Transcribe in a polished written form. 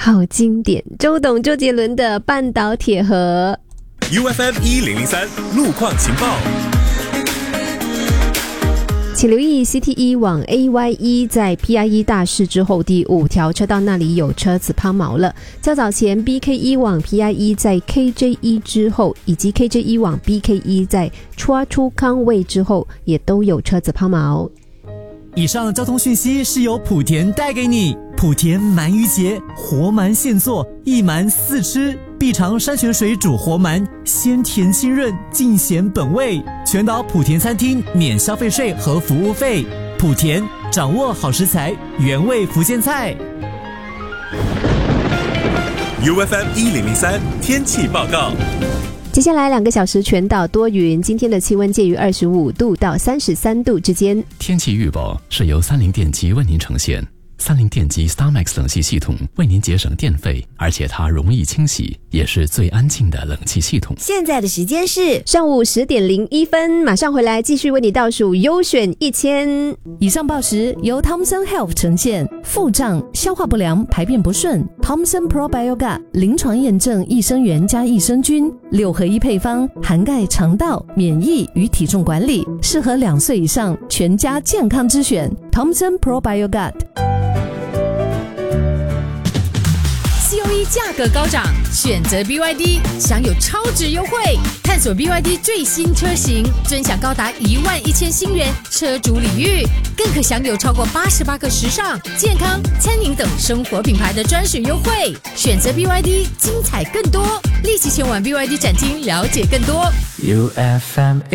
好经典，周杰伦的《半岛铁盒》。 UFM 1003路况情报。 请留意 CT1 往 AY1 在 PI1 大事之后第5条车道那里有车子抛锚了。较早前 BK1 往 PI1 在 KJ1 之后，以及 KJ1 往 BK1 在出康位之后也都有车子抛锚。 以上交通讯息是由莆田带给你。莆田鳗鱼节，活鳗现做，一鳗4吃，必尝山泉水煮活鳗，鲜甜清润，尽显本味。全岛莆田餐厅免消费税和服务费。莆田掌握好食材，原味福建菜。 UFM 1003天气报告。 接下来2个小时全岛多云，今天的气温介于25度到33度之间。 天气预报是由三菱电机为您呈现。三菱电机 StarMax 冷气系统为您节省电费，而且它容易清洗，也是最安静的冷气系统。 现在的时间是上午10点01分，马上回来继续为你倒数优选1000。 以上报时由 Thomson Health 呈现。腹胀、消化不良、排便不顺， Thomson Probiogat 临床验证益生元加益生菌6合1配方，涵盖肠道、免疫与体重管理，适合2岁以上全家健康之选。 Thomson Probiogat。 COE 价格高涨，选择 BYD 享有超值优惠，探索 BYD 最新车型，尊享高达11000新元车主礼遇，更可享有超过88个时尚、健康、餐饮等生活品牌的专属优惠。选择 BYD， 精彩更多，立即前往 BYD 展厅了解更多。 UFM